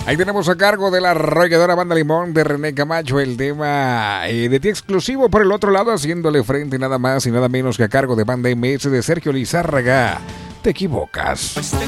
Ahí tenemos a cargo de la arrolladora Banda Limón de René Camacho el tema de ti exclusivo. Por el otro lado, haciéndole frente nada más y nada menos que a cargo de Banda MS de Sergio Lizárraga. Te equivocas.